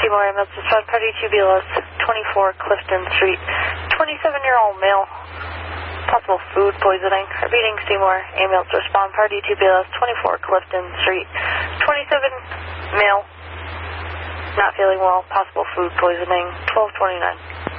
Seymour ambulance respond party to BLS 24 Clifton Street. 27-year-old male. Possible food poisoning. Repeating Seymour ambulance respond party to BLS 24 Clifton Street. 27 male. Not feeling well. Possible food poisoning. 1229.